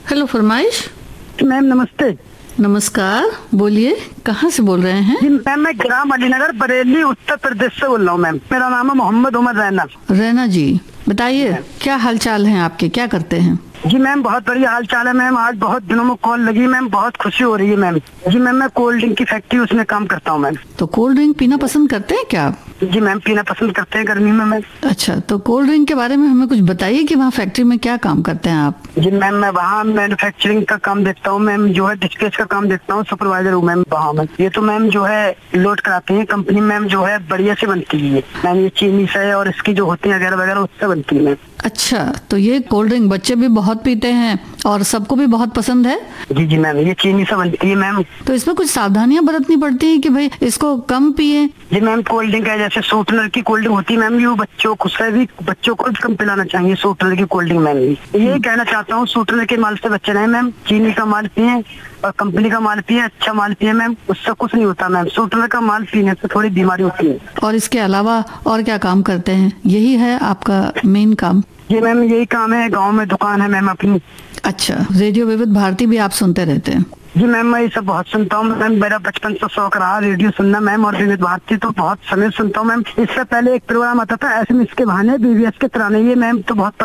Hello फरमाइश। Ma'am नमस्ते। नमस्कार, बोलिए कहाँ से बोल रहे हैं? जी मैम, मैं ग्राम अलीनगर बरेली उत्तर प्रदेश से बोल रहा हूँ मैम। मेरा नाम है मोहम्मद उमर रैना। रैना जी, बताइए क्या हालचाल है आपके, क्या करते हैं? जी मैम, बहुत बढ़िया हाल चाल है मैम। आज बहुत दिनों में कॉल लगी मैम, बहुत खुशी हो रही है मैम। जी मैम, मैं कोल्ड ड्रिंक की फैक्ट्री उसमें काम करता हूँ मैम। तो कोल्ड ड्रिंक पीना पसंद करते हैं क्या आप? जी मैम, पीना पसंद करते हैं गर्मी में मैम। अच्छा, तो कोल्ड ड्रिंक के बारे में हमें कुछ बताइए कि वहाँ फैक्ट्री में क्या काम करते हैं आप? जी मैम, मैं वहाँ मैन्युफैक्चरिंग का काम देखता हूँ मैम, जो है डिस्पैच का काम देखता हूँ, सुपरवाइजर हूँ मैम वहाँ मैम। ये तो मैम जो है लोड कराते हैं कंपनी मैम, जो है बढ़िया से बनती है मैम। ये चीनी से और इसकी जो होती है वगैरह वगैरह उससे बनती है मैम। अच्छा, तो ये कोल्ड ड्रिंक बच्चे भी बहुत पीते हैं और सबको भी बहुत पसंद है? जी जी मैम, ये चीनी से बनती है मैम। तो इसमें कुछ सावधानियां बरतनी पड़ती हैं कि भाई इसको कम पिए? जी मैम, कोल्ड ड्रिंक है जैसे शॉर्टनर की कोल्ड ड्रिंक होती है मैम, ये वो बच्चों को से भी बच्चों को भी कम पिलाना चाहिए शॉर्टनर की कोल्ड ड्रिंक मैम। ये कहना चाहता हूँ, शॉर्टनर के माल से बच्चे नहीं मैम, चीनी का माल पिए और कंपनी का माल पिए, अच्छा माल पिए मैम, उससे कुछ नहीं होता मैम। शॉर्टनर का माल पीने से थोड़ी बीमारी होती है। और इसके अलावा और क्या काम करते हैं? यही है आपका मेन काम? जी मैम, यही काम है, गाँव में दुकान है मैम अपनी। अच्छा, रेडियो विविध भारती भी आप सुनते रहते हैं? जी मैम, मैं ये सब बहुत सुनता हूँ मैम। मेरा बचपन से शौक रहा रेडियो सुनना मैम, और विविध भारती तो बहुत समय सुनता हूँ मैम। इससे पहले एक प्रोग्राम आता था एसएमएस के बहाने, बीबीएस के तराने, ये मैम तो बहुत